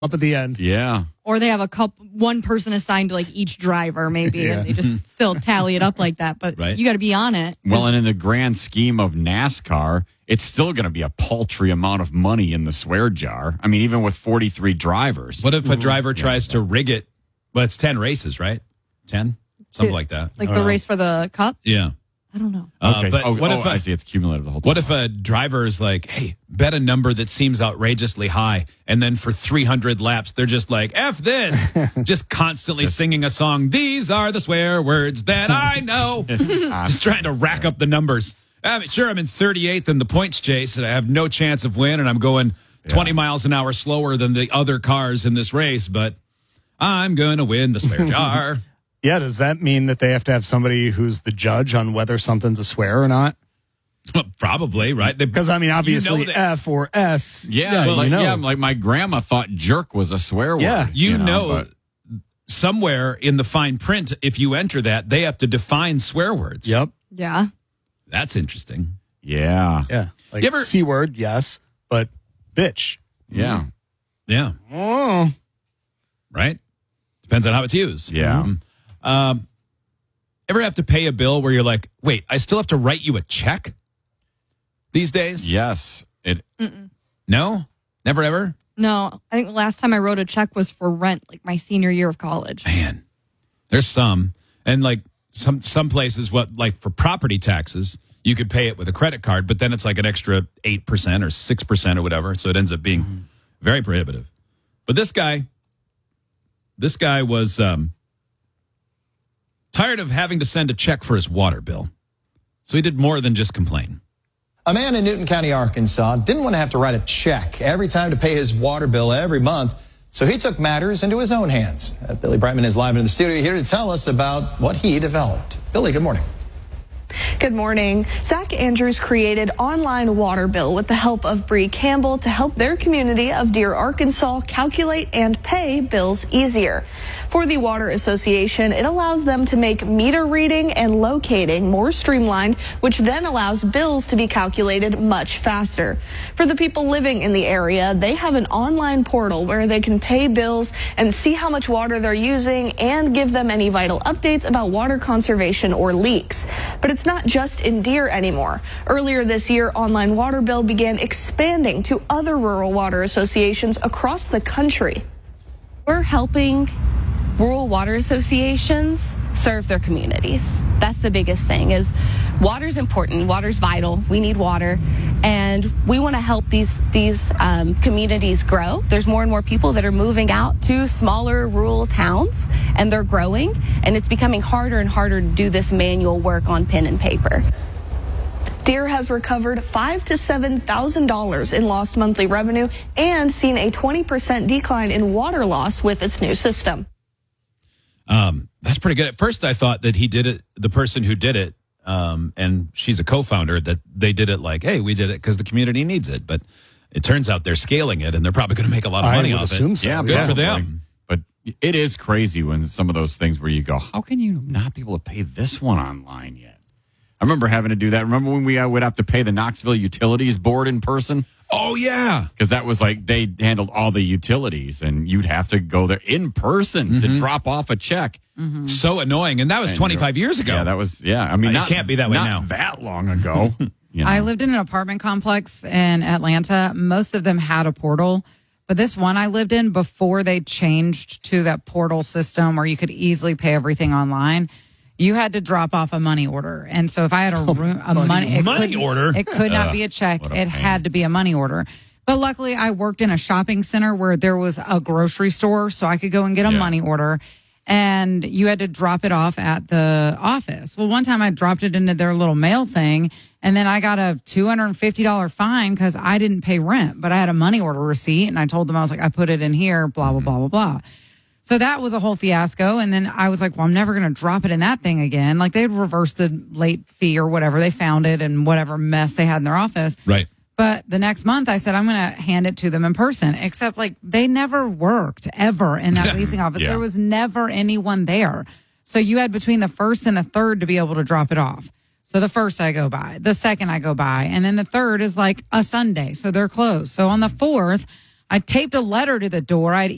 up at the end. Yeah. Or they have one person assigned to like each driver, maybe, and they just still tally it up like that. But you got to be on it. Well, and in the grand scheme of NASCAR, it's still going to be a paltry amount of money in the swear jar. I mean, even with 43 drivers. What if a driver tries to rig it? Well, it's 10 races, right? 10? Something like that. Like the race for the cup? Yeah. I don't know. Okay. But what if I see it's cumulative the whole time. What if a driver is like, hey, bet a number that seems outrageously high, and then for 300 laps, they're just like, F this, just constantly singing a song. These are the swear words that I know. Just trying to rack up the numbers. I mean, sure, I'm in 38th in the points chase, and I have no chance of winning, and I'm going 20 miles an hour slower than the other cars in this race, but I'm going to win the swear jar. Yeah, does that mean that they have to have somebody who's the judge on whether something's a swear or not? Probably, right? Because, I mean, obviously F or S. Like my grandma thought jerk was a swear word. Yeah. You know somewhere in the fine print, if you enter that, they have to define swear words. Yep. Yeah. That's interesting. Yeah. Yeah. Like C word, yes, but bitch. Yeah. Yeah. Oh. Right? Depends on how it's used. Yeah. Ever have to pay a bill where you're like, wait, I still have to write you a check these days? Yes. No? Never ever? No. I think the last time I wrote a check was for rent, like my senior year of college. Man, there's some. And like some places, like for property taxes, you could pay it with a credit card, but then it's like an extra 8% or 6% or whatever. So it ends up being very prohibitive. But this guy was tired of having to send a check for his water bill. So he did more than just complain. A man in Newton County, Arkansas, didn't want to have to write a check every time to pay his water bill every month, so he took matters into his own hands. Billy Brightman is live in the studio here to tell us about what he developed. Billy, good morning. Good morning. Zach Andrews created Online Water Bill with the help of Bree Campbell to help their community of Deer, Arkansas calculate and pay bills easier. For the Water Association, it allows them to make meter reading and locating more streamlined, which then allows bills to be calculated much faster. For the people living in the area, they have an online portal where they can pay bills and see how much water they're using and give them any vital updates about water conservation or leaks. But it's not just in Deer anymore. Earlier this year, Online Water Bill began expanding to other rural water associations across the country. We're helping rural water associations serve their communities. That's the biggest thing is water's important. Water's vital. We need water. And we want to help these communities grow. There's more and more people that are moving out to smaller rural towns, and they're growing. And it's becoming harder and harder to do this manual work on pen and paper. Deer has recovered $5,000 to $7,000 in lost monthly revenue and seen a 20% decline in water loss with its new system. That's pretty good. At first, I thought that he did it, the person who did it, and she's a co-founder, that they did it like, hey, we did it because the community needs it. But it turns out they're scaling it, and they're probably going to make a lot of money off it. So. Yeah, good for them. But it is crazy when some of those things where you go, how can you not be able to pay this one online yet? I remember having to do that. Remember when we would have to pay the Knoxville Utilities Board in person? Oh, yeah. Because that was like they handled all the utilities, and you'd have to go there in person to drop off a check. So annoying. And that was 25 years ago. Yeah, that was, I mean, it can't be that way not now. that long ago. You know? I lived in an apartment complex in Atlanta. Most of them had a portal. But this one I lived in, before they changed to that portal system where you could easily pay everything online, you had to drop off a money order. And so if I had money order, it could not be a check. It had to be a money order. But luckily, I worked in a shopping center where there was a grocery store, so I could go and get a money order. And you had to drop it off at the office. Well, one time I dropped it into their little mail thing, and then I got a $250 fine because I didn't pay rent, but I had a money order receipt, and I told them, I was like, I put it in here, blah, blah, blah, blah, blah. So that was a whole fiasco. And then I was like, well, I'm never going to drop it in that thing again. Like, they'd reversed the late fee or whatever. They found it and whatever mess they had in their office. Right. But the next month I said, I'm going to hand it to them in person, except like they never worked ever in that leasing office. There was never anyone there. So you had between the first and the third to be able to drop it off. So the first I go by, the second I go by, and then the third is like a Sunday. So they're closed. So on the fourth, I taped a letter to the door. I'd